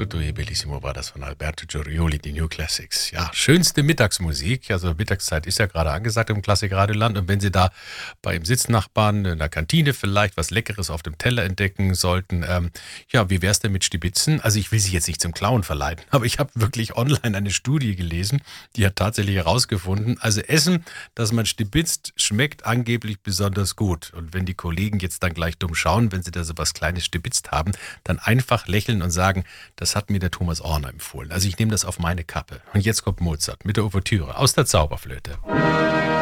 Tutto e Bellissimo war das von Alberto Giurioli, die New Classics. Ja, schönste Mittagsmusik. Also Mittagszeit ist ja gerade angesagt im Klassikradioland. Und wenn Sie da beim Sitznachbarn in der Kantine vielleicht was Leckeres auf dem Teller entdecken sollten, ja, wie wär's denn mit Stibitzen? Also ich will Sie jetzt nicht zum Klauen verleiten, aber ich habe wirklich online eine Studie gelesen, die hat tatsächlich herausgefunden, also Essen, das man stibitzt, schmeckt angeblich besonders gut. Und wenn die Kollegen jetzt dann gleich dumm schauen, wenn sie da so was Kleines stibitzt haben, dann einfach lächeln und sagen, das hat mir der Thomas Orner empfohlen. Also ich nehme das auf meine Kappe. Und jetzt kommt Mozart mit der Ouvertüre aus der Zauberflöte.